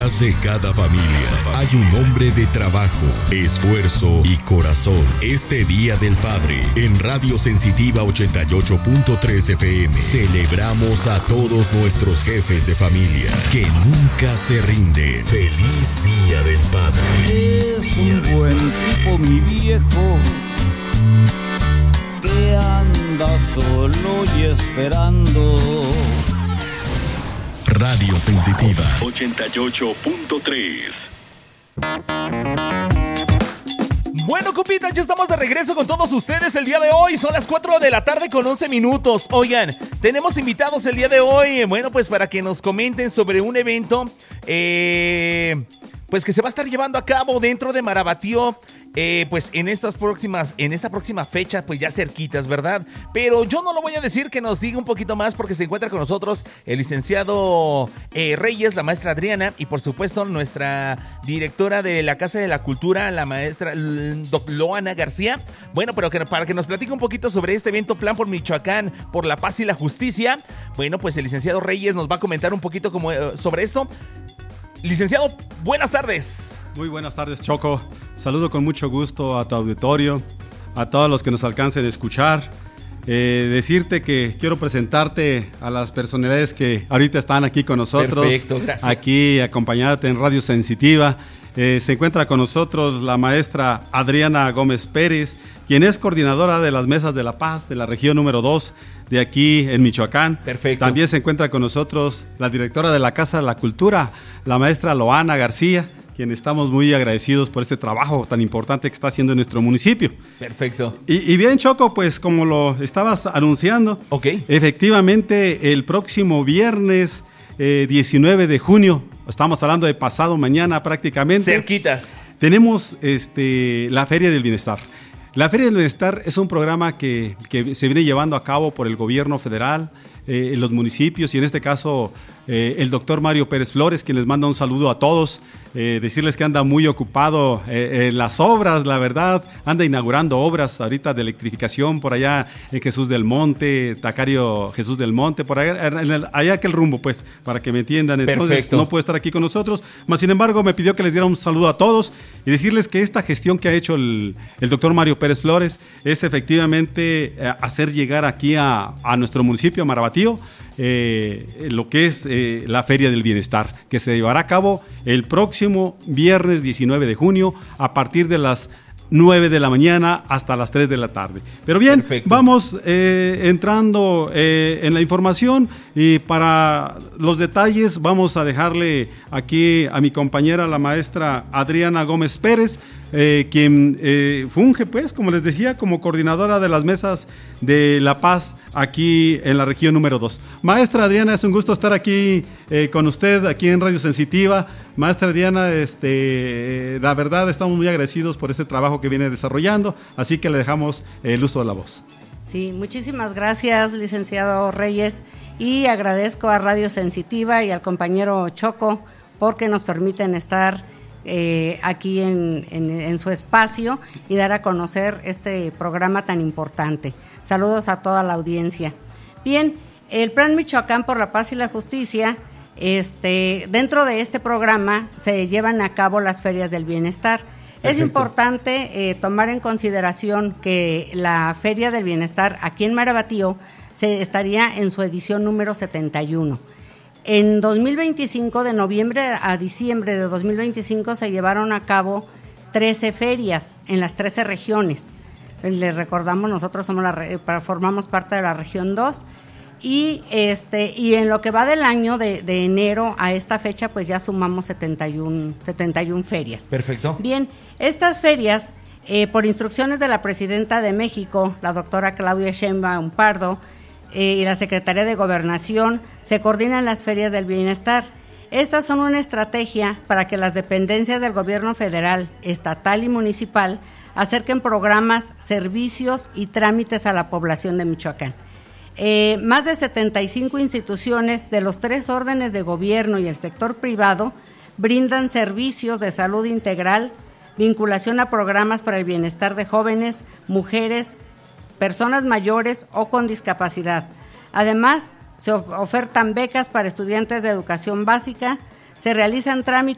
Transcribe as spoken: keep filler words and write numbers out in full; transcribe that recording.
De cada familia hay un hombre de trabajo, esfuerzo y corazón. Este Día del Padre, en Radio Sensitiva ochenta y ocho punto tres F M, celebramos a todos nuestros jefes de familia que nunca se rinden. ¡Feliz Día del Padre! Es un buen tipo mi viejo, que anda solo y esperando. Radio Sensitiva ochenta y ocho punto tres. Bueno, compitas, ya estamos de regreso con todos ustedes el día de hoy. Son las cuatro de la tarde con once minutos. Oigan, tenemos invitados el día de hoy. Bueno, pues para que nos comenten sobre un evento eh, pues que se va a estar llevando a cabo dentro de Marabatío. Eh, pues en estas próximas, en esta próxima fecha, pues ya cerquitas, ¿verdad? Pero yo no lo voy a decir, que nos diga un poquito más, porque se encuentra con nosotros el licenciado eh, Reyes, la maestra Adriana, y por supuesto nuestra directora de la Casa de la Cultura, la maestra Loana García. Bueno, pero que, para que nos platique un poquito sobre este evento Plan por Michoacán, por la paz y la justicia, bueno, pues el licenciado Reyes nos va a comentar un poquito como, eh, sobre esto. Licenciado, buenas tardes. Muy buenas tardes, Choco. Saludo con mucho gusto a tu auditorio, a todos los que nos alcancen a escuchar. Eh, decirte que quiero presentarte a las personalidades que ahorita están aquí con nosotros. Perfecto, gracias. Aquí acompañándote en Radio Sensitiva. Eh, se encuentra con nosotros la maestra Adriana Gómez Pérez, quien es coordinadora de las Mesas de la Paz de la región número dos de aquí en Michoacán. Perfecto. También se encuentra con nosotros la directora de la Casa de la Cultura, la maestra Loana García, quien estamos muy agradecidos por este trabajo tan importante que está haciendo en nuestro municipio. Perfecto. Y, y bien, Choco, pues como lo estabas anunciando, okay. Efectivamente el próximo viernes eh, diecinueve de junio, estamos hablando de pasado mañana prácticamente. Cerquitas. Tenemos este, la Feria del Bienestar. La Feria del Bienestar es un programa que, que se viene llevando a cabo por el gobierno federal, eh, en los municipios, y en este caso eh, el doctor Mario Pérez Flores, quien les manda un saludo a todos, eh, decirles que anda muy ocupado eh, en las obras, la verdad, anda inaugurando obras ahorita de electrificación por allá en Jesús del Monte, Tacario Jesús del Monte, por allá, en el, allá aquel rumbo, pues, para que me entiendan. Entonces, perfecto. No puede estar aquí con nosotros, mas sin embargo me pidió que les diera un saludo a todos y decirles que esta gestión que ha hecho el, el doctor Mario Pérez Flores es efectivamente eh, hacer llegar aquí a, a nuestro municipio, a Marabatío, eh, lo que es eh, la Feria del Bienestar, que se llevará a cabo el próximo viernes diecinueve de junio a partir de las nueve de la mañana hasta las tres de la tarde. Pero bien, perfecto. Vamos eh, entrando eh, en la información, y para los detalles vamos a dejarle aquí a mi compañera, la maestra Adriana Gómez Pérez, eh, quien eh, funge, pues, como les decía, como coordinadora de las Mesas de la Paz aquí en la región número dos. Maestra Adriana, es un gusto estar aquí eh, con usted, aquí en Radio Sensitiva. Maestra Adriana, este, la verdad estamos muy agradecidos por este trabajo que viene desarrollando, así que le dejamos el uso de la voz. Sí, muchísimas gracias, licenciado Reyes, y agradezco a Radio Sensitiva y al compañero Choco porque nos permiten estar eh, aquí en, en, en su espacio y dar a conocer este programa tan importante. Saludos a toda la audiencia. Bien, el Plan Michoacán por la Paz y la Justicia, este, dentro de este programa se llevan a cabo las ferias del bienestar. Perfecto. Es importante eh, tomar en consideración que la Feria del Bienestar aquí en Marabatío se estaría en su edición número setenta y uno. En dos mil veinticinco, de noviembre a diciembre de dos mil veinticinco, se llevaron a cabo trece ferias en las trece regiones. Les recordamos, nosotros somos la, formamos parte de la región dos, y este y en lo que va del año de, de enero a esta fecha, pues ya sumamos setenta y uno ferias. Perfecto. Bien, estas ferias, eh, por instrucciones de la presidenta de México, la doctora Claudia Sheinbaum Pardo, eh, y la Secretaría de Gobernación, se coordinan las ferias del bienestar. Estas son una estrategia para que las dependencias del gobierno federal, estatal y municipal acerquen programas, servicios y trámites a la población de Michoacán. Eh, más de setenta y cinco instituciones de los tres órdenes de gobierno y el sector privado brindan servicios de salud integral, vinculación a programas para el bienestar de jóvenes, mujeres, personas mayores o con discapacidad. Además, se ofertan becas para estudiantes de educación básica, se realizan trámites